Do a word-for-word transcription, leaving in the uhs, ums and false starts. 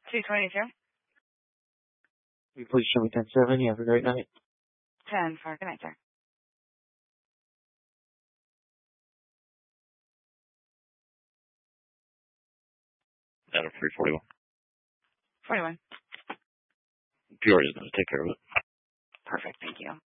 two twenty-two. Please show me ten seven. You have a great night. ten four. Good night, sir. Adam three forty-one. forty-one. Peoria's going to take care of it. Perfect. Thank you.